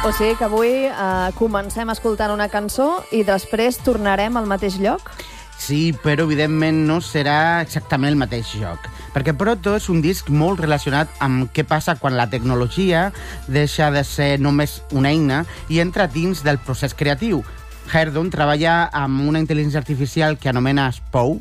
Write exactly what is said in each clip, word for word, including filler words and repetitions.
O sigui que avui eh, comencem escoltant una cançó i després tornarem al mateix lloc? Sí, però evidentment no serà exactament el mateix joc. Perquè Proto és un disc molt relacionat amb què passa quan la tecnologia deixa de ser només una eina i entra dins del procés creatiu. Herdon treballa amb una intel·ligència artificial que anomena Spou,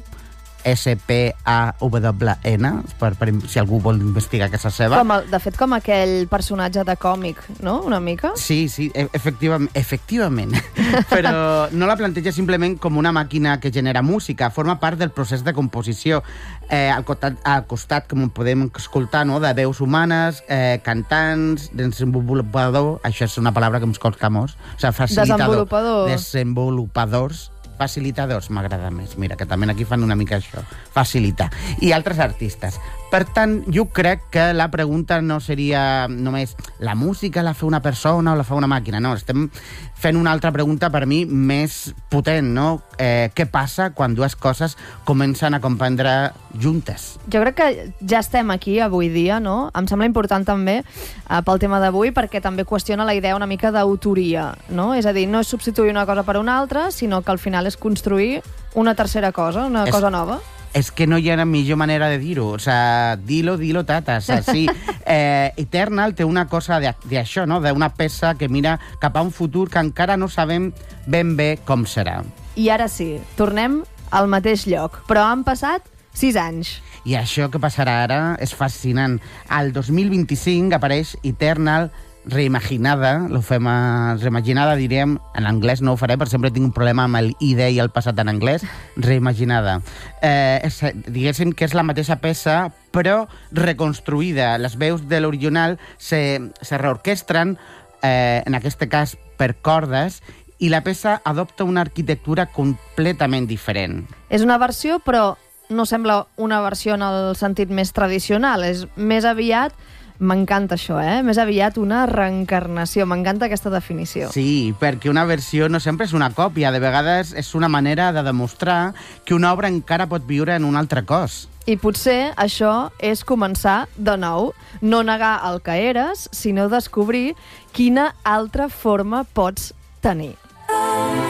S P A W N, per, per, si algú vol investigar casa seva. Com el, de fet, com aquell personatge de còmic, no? Una mica? Sí, sí, efectivament, efectivament. Però no la planteja simplement com una màquina que genera música, forma part del procés de composició. Eh, al, costat, al costat, com podem escoltar, no? De veus humanes, eh, cantants, desenvolupador, això és una paraula que ens costa molt, o sigui, facilitador. Desenvolupador. Desenvolupadors. Facilitadors m'agrada més. Mira, que també aquí fan una mica això. Facilitar. I altres artistes. Per tant, jo crec que la pregunta no seria només la música la fa una persona o la fa una màquina. No, estem fent una altra pregunta per mi més potent, no? Eh, què passa quan dues coses comencen a comprendre juntes? Jo crec que ja estem aquí avui dia, no? Em sembla important també eh, pel tema d'avui perquè també qüestiona la idea una mica d'autoria, no? És a dir, no és substituir una cosa per una altra, sinó que al final és construir una tercera cosa, una és... cosa nova. És que no hi ha una millor manera de dir-ho. O sea, dilo, dilo, tata. O sea, sí. Eh, Eternal té una cosa d'això, no? D'una peça que mira cap a un futur que encara no sabem ben bé com serà. I ara sí, tornem al mateix lloc. Però han passat sis anys. I això que passarà ara és fascinant. Al dos mil vint-i-cinc apareix Eternal reimaginada, lo fem a reimaginada, diríem, en anglès no ho faré, perquè sempre tinc un problema amb el ide i el passat en anglès, reimaginada. Eh, és, diguéssim que és la mateixa peça, però reconstruïda. Les veus de l'original se, se reorquestren, eh, en aquest cas per cordes, i la peça adopta una arquitectura completament diferent. És una versió, però no sembla una versió en el sentit més tradicional, és més aviat. M'encanta això, eh? Més aviat una reencarnació. M'encanta aquesta definició. Sí, perquè una versió no sempre és una còpia. De vegades és una manera de demostrar que una obra encara pot viure en un altre cos. I potser això és començar de nou. No negar el que eres, sinó descobrir quina altra forma pots tenir.